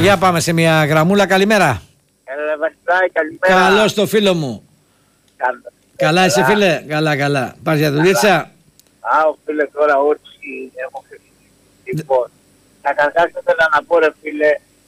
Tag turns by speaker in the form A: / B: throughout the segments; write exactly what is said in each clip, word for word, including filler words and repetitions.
A: Για πάμε σε μια γραμμούλα. Καλημέρα.
B: Έλα Βασιλάκη, καλημέρα.
A: Καλώς το φίλο μου.
B: Καλά.
A: Καλά είσαι φίλε. Καλά καλά. Πας για δουλίτσα.
B: Α, φίλε τώρα όχι έχω ξεφύγει. Λοιπόν, καταρχάς ήθελα να πω ρε φίλε,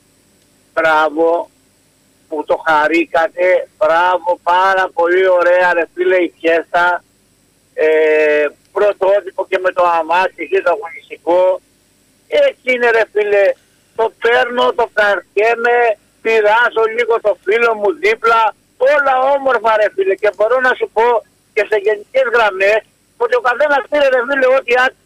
B: μπράβο που το χαρήκατε, μπράβο, πάρα πολύ ωραία ρε φίλε η φιέστα, ε, πρωτότυπο και με το αμάξι και το αγωνιστικό. Έτσι είναι ρε φίλε, το παίρνω, το καρκέμαι, πειράζω λίγο το φίλο μου δίπλα, όλα όμορφα ρε φίλε, και μπορώ να σου πω και σε γενικές γραμμές ότι ο καθένας πήρε ρε φίλε ό,τι άξιζε.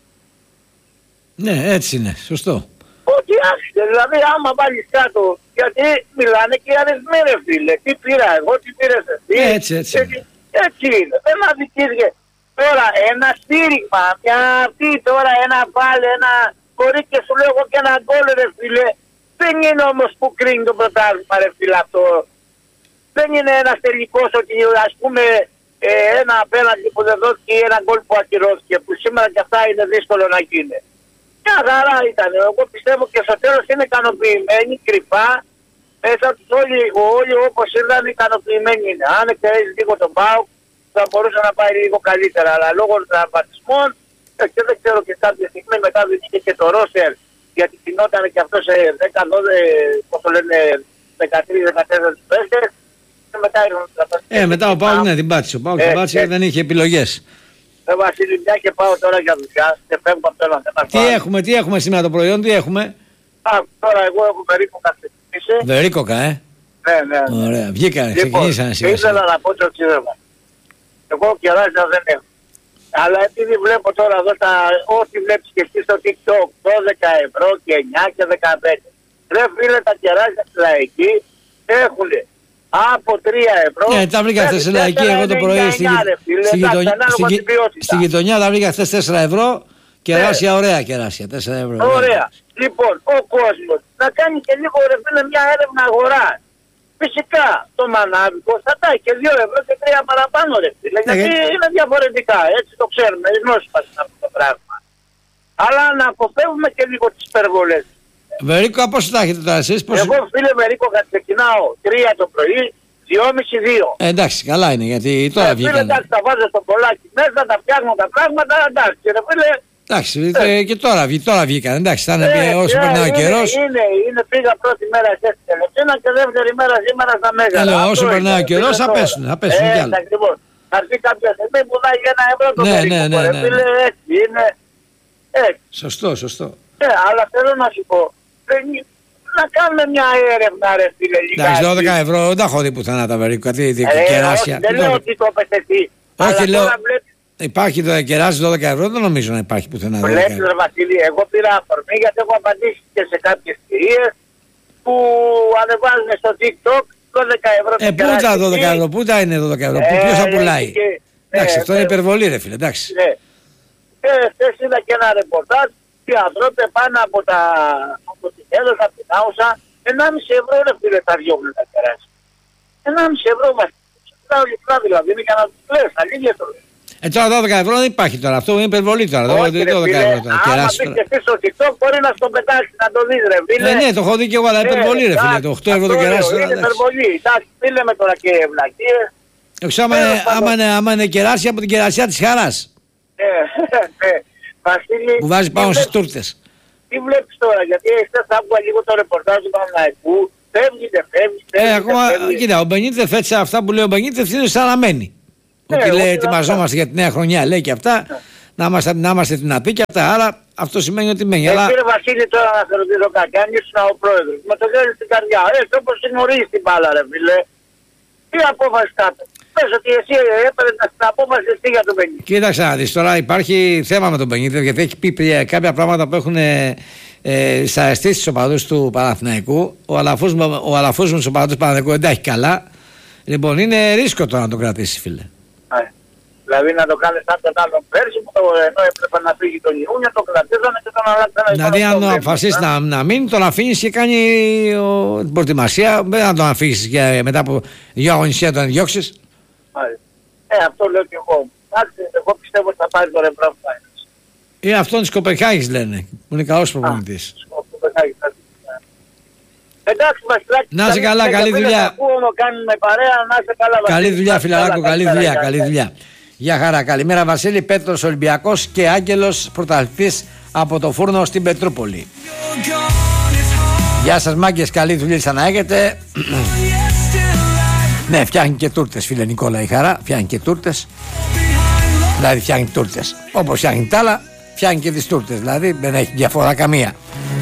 A: Ναι, έτσι είναι, σωστό.
B: Ό,τι άξιζε, δηλαδή άμα βάλεις κάτω, γιατί μιλάνε και οι αριθμοί ρε φίλε, τι πήρα εγώ, τι πήρες εσύ.
A: Έτσι, έτσι.
B: Έτσι, έτσι είναι, δεν αδικήθηκε. Τώρα ένα στήριγμα, μια αυτή τώρα ένα πάλι, ένα μπορεί και σου λέω εγώ και ένα γκολ ρε φίλε. Δεν είναι όμως που κρίνει το πρωτάθλημα ρε φίλε αυτό. Δεν είναι ένας τελικός ότι ας πούμε ε, ένα απέναντι που δεν δόθηκε ή ένα γκολ που ακυρώθηκε, που σήμερα και αυτά είναι δύσκολο να γίνει. Μια χαρά ήταν. Εγώ πιστεύω και στο τέλος είναι ικανοποιημένοι κρυφά. Μέσα τους όλοι, όλοι όπως ήρθαν ικανοποιημένοι είναι. Αν εξαιρέσει λίγο τον ΠΑΟΚ θα μπορούσε να πάει λίγο καλύτερα. Αλλά λόγω των τραυματισμών και δεν ξέρω και κάποια στιγμή μετά βγήκε και το Ρόσερ, γιατί γινόταν και αυτό σε δέκα δώδεκα, πώς το λένε, δεκατρείς δεκατέσσερα παίχτες. Και μετά ήρθαν τραυματισμοί.
A: Ε, μετά ο ΠΑΟΚ ναι, την πάτησε. Ο ΠΑΟΚ την πάτησε και δεν είχε επιλογές.
B: Ε, Βασίλη, μια και πάω τώρα για δουλειά και φεύγω από το ένα θέμα.
A: Τι έχουμε, τι έχουμε σήμερα το προϊόν, τι έχουμε.
B: Α, τώρα εγώ έχω περίπου ξεκινήσει.
A: Βερίκοκα, ε.
B: Ναι, ναι.
A: Ωραία, βγήκανε,
B: Λοιπόν,
A: ξεκινήσανε
B: και
A: σιγά.
B: ήθελα να πω το ξύδεμα. Εγώ κεράζια δεν έχω. Αλλά επειδή βλέπω τώρα εδώ τα, ό,τι βλέπεις και εσύ στο TikTok, δώδεκα ευρώ και εννιά και δεκαπέντε. Ρε φίλε, τα κεράζια στη Λαϊκή έχουν από τρία ευρώ.
A: Ναι, τα βρήκα χθες στη Λαϊκή εγώ το πρωί στη, στη, γειτονιά, στη, στη γειτονιά, τα βρήκα χθες τέσσερα ευρώ. Κεράσια, ναι. Ωραία κεράσια, τέσσερα ευρώ.
B: Ωραία. Λοιπόν, ο κόσμος να κάνει και λίγο ρε φίλε μια έρευνα αγορά. Φυσικά το μανάβικο θα τάει και δύο ευρώ και τρία παραπάνω ρε φίλε. Ναι, γιατί yeah. είναι διαφορετικά, έτσι το ξέρουμε, η γνώση μας είναι αυτό το πράγμα. Αλλά να αποφεύγουμε και λίγο τις υπερβολές.
A: Βερίκο, πόσο τα έχετε τώρα εσείς? Πώς...
B: Εγώ φίλε Βερίκο ξεκινάω τρία το πρωί, δυόμιση δύο.
A: Ε, εντάξει, καλά είναι γιατί τώρα
B: ε,
A: βγήκαν.
B: Φίλε, εντάξει, τα βάζω στο πολλάκι μέσα, τα φτιάχνω τα πράγματα, εντάξει ρε φίλε.
A: Εντάξει, ε. και τώρα, τώρα βγήκαν, εντάξει, θα είναι ε, όσο ε, περνάει ο καιρός.
B: Είναι, είναι, πήγα πρώτη μέρα σε Ελευθερία και δεύτερη μέρα σήμερα στα Μέγαρα.
A: Έλα, όσο περνάει ο καιρός θα πέσουν, θα πέσουν κι άλλα.
B: Ακριβώς. Θα έρθει κάποια στιγμή που θα έχει ένα ευρώ το
A: ναι,
B: περίπου,
A: ναι, ναι, ναι,
B: φίλε, έτσι είναι. Έτσι.
A: Σωστό, σωστό.
B: Ναι, αλλά θέλω να σου πω, να κάνουμε μια έρευνα ρε φίλε.
A: Εντάξει, δώδεκα ευρώ δεν τα έχω δει πουθενά τα Βερίκο, τι κεράσια.
B: Δεν λέω ότι το έπαιξε εσύ.
A: Όχι, λέω... Υπάρχει το κεράσι δώδεκα ευρώ, δεν νομίζω να υπάρχει πουθενά.
B: Βλέπεις ρε Βασίλη, εγώ πήρα αφορμή γιατί έχω απαντήσει και σε κάποιες κυρίες που ανεβάζουν στο TikTok δώδεκα ευρώ.
A: Ε, πού τα δώδεκα ευρώ, πού τα είναι δώδεκα ευρώ, ε, ποιος θα πουλάει. Και, εντάξει, ε, αυτό ε, είναι υπερβολή ρε φίλε, εντάξει.
B: Ναι. Και χθες είδα και ένα ρεπορτάζ και οι ανθρώποι πάνω από τα από την έδωσα, από την άουσα, ενάμιση ευρώ ρε φίλε τα διώχνουν τα κεράσια. ενάμιση ευρώ Βασίλη, δηλαδή είναι για να τους λες, αλήθεια το λέω.
A: Ε, τώρα δώδεκα ευρώ δεν υπάρχει τώρα, αυτό είναι υπερβολή τώρα.
B: Όχι, ρε,
A: δώδεκα ευρώ τώρα.
B: Άμα πεις και εσύ στο TikTok μπορεί να στο πετάξει να το δεις ρε φίλε.
A: Ναι, ναι, το έχω δει και εγώ, αλλά υπερβολή ρε φίλε, το οκτώ ευρώ το κεράσι.
B: Είναι υπερβολή, εντάξει, φίλε με τώρα και βλακίες.
A: Εξώ άμα είναι κεράσι από την κερασιά της Χαράς.
B: Ναι, ναι, Βασίλη.
A: Που βάζει πάνω στις τούρτες.
B: Τι βλέπεις τώρα, γιατί χθες άκουγα λίγο το ρεπορτάζ του Παναθηναϊκού, φεύγει, δεν φεύγει,
A: φεύγει. Ε, ακόμα, κοίτα, ο Μπενίτεφ έτσι αυτά που λέει ο Μπενίτεφ είναι σαν να μένει.
B: Ναι,
A: ότι λέει ετοιμαζόμαστε για τη νέα χρονιά, λέει και αυτά, ναι. να, είμαστε, να είμαστε δυνατοί και αυτά, άρα αυτό σημαίνει ότι μένει.
B: Ε,
A: αλλά...
B: Κύριε Βασίλη, τώρα να σε ρωτήσω κάτι, αν ήσουν ο πρόεδρος, με το γέλιο στην καρδιά, έτσι όπως γνωρίζεις την μπάλα ρε φίλε, τι απόφαση κάτω. Πες ότι εσύ έπαιρνες την απόφαση εσύ για τον Μπενίτεφ. Κοίταξε
A: να δεις, τώρα υπάρχει θέμα με τον Μπενίτεφ, γιατί έχει πει κάποια πράγματα που έχουν ε, σαρεστεί στους οπαδούς του Παναθηναϊκού. Ο αλαφούς μου στους οπαδούς του Παναθηναϊκού δεν τα έχει καλά. Λοιπόν, είναι ρίσκο τώρα να το κρατήσει, φίλε.
B: Δηλαδή να το κάνεις σαν τον άλλον πέρσι που το, ενώ έπρεπε να φύγει τον Ιούνιο, το κρατήσανε και τον αλλάξανε.
A: Δηλαδή αν το αποφασίσεις να, να μείνει, τον αφήνεις και κάνει ο, την προετοιμασία, δεν θα τον αφήσεις και μετά από δύο αγωνιστές τον διώξεις.
B: Ε, αυτό λέω και εγώ. Εγώ πιστεύω ότι θα πάρει το Ρεμπρό Φάινας.
A: Είναι αυτόν της Κοπεχάγης λένε, που είναι καλός προπονητής.
B: Εντάξει, Βασιλάκη.
A: Να είσαι καλά, καλή δουλειά.
B: Κάνουμε παρέα, να είσαι καλά.
A: Καλή δουλειά, φιλαράκο, καλή δουλειά, καλή δουλειά. Γεια χαρά, καλημέρα Βασίλη, Πέτρος Ολυμπιακός και Άγγελος πρωταθλητής από το Φούρνο στην Πετρούπολη. Γεια σας μάγκες, καλή δουλειά να έχετε. Ναι, φτιάχνει και τούρτες φίλε Νικόλα η χαρά, φτιάχνει και τούρτες. Δηλαδή φτιάχνει τούρτες. Όπως φτιάχνει τα άλλα, φτιάχνει και τις τούρτες. Δηλαδή δεν έχει διαφορά καμία.